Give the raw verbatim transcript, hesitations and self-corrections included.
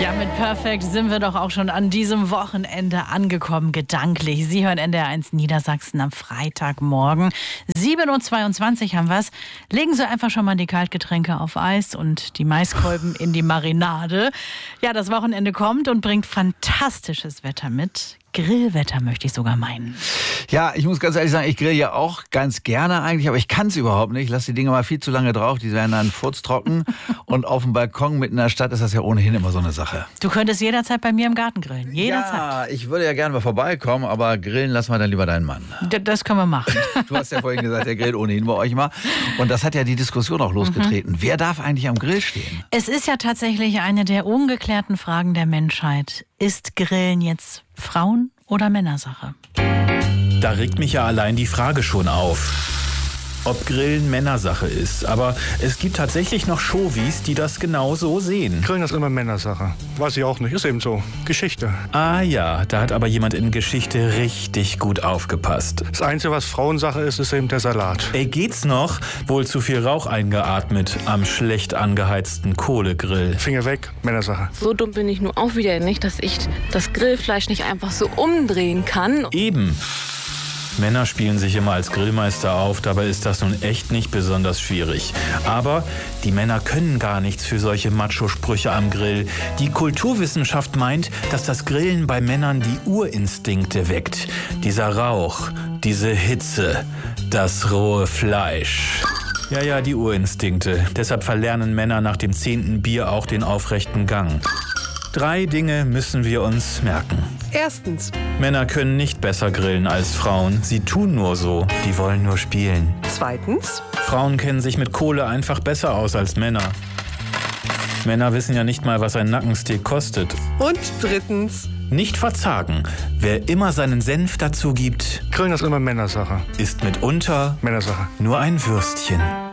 Ja, mit Perfekt sind wir doch auch schon an diesem Wochenende angekommen, gedanklich. Sie hören N D R eins Niedersachsen am Freitagmorgen. sieben Uhr zweiundzwanzig haben wir es. Legen Sie einfach schon mal die Kaltgetränke auf Eis und die Maiskolben in die Marinade. Ja, das Wochenende kommt und bringt fantastisches Wetter mit. Grillwetter möchte ich sogar meinen. Ja, ich muss ganz ehrlich sagen, ich grill ja auch ganz gerne eigentlich, aber ich kann es überhaupt nicht. Ich lasse die Dinge mal viel zu lange drauf, die werden dann furztrocken. Und auf dem Balkon mitten in der Stadt ist das ja ohnehin immer so eine Sache. Du könntest jederzeit bei mir im Garten grillen, jederzeit. Ja, ich würde ja gerne mal vorbeikommen, aber grillen lassen wir dann lieber deinen Mann. D- das können wir machen. Du hast ja vorhin gesagt, der grillt ohnehin bei euch mal. Und das hat ja die Diskussion auch losgetreten. Mhm. Wer darf eigentlich am Grill stehen? Es ist ja tatsächlich eine der ungeklärten Fragen der Menschheit. Ist Grillen jetzt Frauen- oder Männersache? Da regt mich ja allein die Frage schon auf, ob Grillen Männersache ist. Aber es gibt tatsächlich noch Chauvis, die das genau so sehen. Grillen ist immer Männersache. Weiß ich auch nicht, ist eben so. Geschichte. Ah ja, da hat aber jemand in Geschichte richtig gut aufgepasst. Das Einzige, was Frauensache ist, ist eben der Salat. Ey, geht's noch? Wohl zu viel Rauch eingeatmet am schlecht angeheizten Kohlegrill. Finger weg, Männersache. So dumm bin ich nur auch wieder nicht, dass ich das Grillfleisch nicht einfach so umdrehen kann. Eben. Männer spielen sich immer als Grillmeister auf, dabei ist das nun echt nicht besonders schwierig. Aber die Männer können gar nichts für solche Macho-Sprüche am Grill. Die Kulturwissenschaft meint, dass das Grillen bei Männern die Urinstinkte weckt. Dieser Rauch, diese Hitze, das rohe Fleisch. Ja, ja, die Urinstinkte. Deshalb verlernen Männer nach dem zehnten Bier auch den aufrechten Gang. Drei Dinge müssen wir uns merken. Erstens. Männer können nicht besser grillen als Frauen. Sie tun nur so. Die wollen nur spielen. Zweitens. Frauen kennen sich mit Kohle einfach besser aus als Männer. Männer wissen ja nicht mal, was ein Nackensteak kostet. Und drittens. Nicht verzagen. Wer immer seinen Senf dazu gibt, Grillen ist immer Männersache. ist mitunter Männersache. nur ein Würstchen.